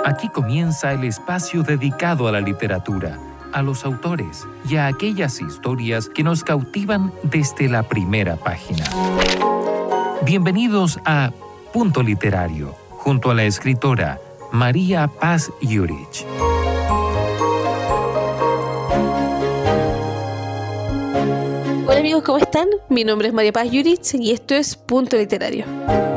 Aquí comienza el espacio dedicado a la literatura, a los autores y a aquellas historias que nos cautivan desde la primera página. Bienvenidos a Punto Literario, junto a la escritora María Paz Yurich. Hola amigos, ¿cómo están? Mi nombre es María Paz Yurich y esto es Punto Literario.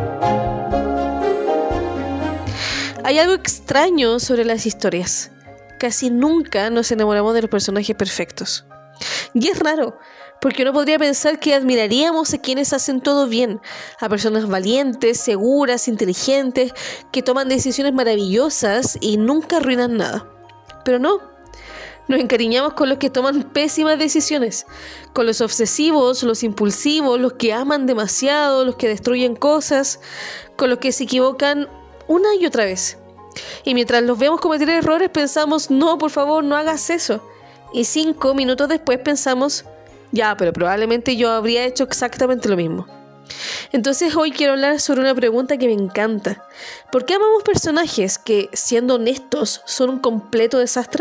Hay algo extraño sobre las historias. Casi nunca nos enamoramos de los personajes perfectos. Y es raro, porque uno podría pensar que admiraríamos a quienes hacen todo bien, a personas valientes, seguras, inteligentes, que toman decisiones maravillosas y nunca arruinan nada. Pero no, nos encariñamos con los que toman pésimas decisiones, con los obsesivos, los impulsivos, los que aman demasiado, los que destruyen cosas, con los que se equivocan una y otra vez. Y mientras los vemos cometer errores pensamos, no, por favor, no hagas eso. Y 5 minutos después pensamos, ya, pero probablemente yo habría hecho exactamente lo mismo. Entonces hoy quiero hablar sobre una pregunta que me encanta. ¿Por qué amamos personajes que, siendo honestos, son un completo desastre?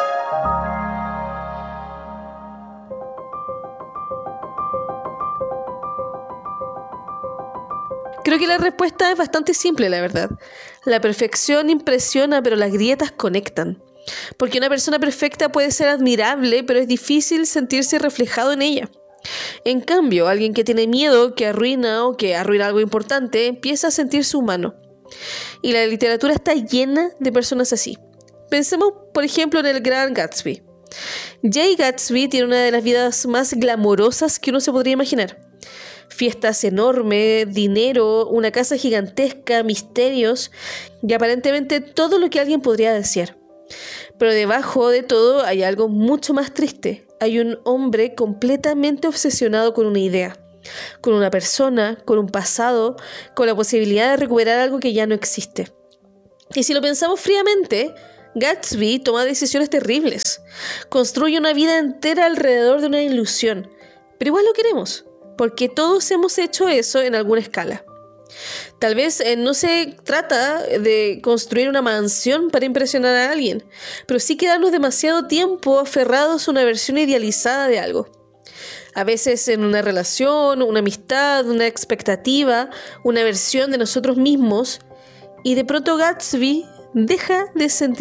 Creo que la respuesta es bastante simple, la verdad. La perfección impresiona, pero las grietas conectan. Porque una persona perfecta puede ser admirable, pero es difícil sentirse reflejado en ella. En cambio, alguien que tiene miedo, que arruina o que arruina algo importante, empieza a sentirse humano. Y la literatura está llena de personas así. Pensemos, por ejemplo, en el Gran Gatsby. Jay Gatsby tiene una de las vidas más glamorosas que uno se podría imaginar. Fiestas enormes, dinero, una casa gigantesca, misterios y aparentemente todo lo que alguien podría desear. Pero debajo de todo hay algo mucho más triste. Hay un hombre completamente obsesionado con una idea, con una persona, con un pasado, con la posibilidad de recuperar algo que ya no existe. Y si lo pensamos fríamente, Gatsby toma decisiones terribles. Construye una vida entera alrededor de una ilusión. Pero igual lo queremos, porque todos hemos hecho eso en alguna escala. Tal vez no se trata de construir una mansión para impresionar a alguien, pero sí quedarnos demasiado tiempo aferrados a una versión idealizada de algo. A veces en una relación, una amistad, una expectativa, una versión de nosotros mismos, y de pronto Gatsby deja de sentir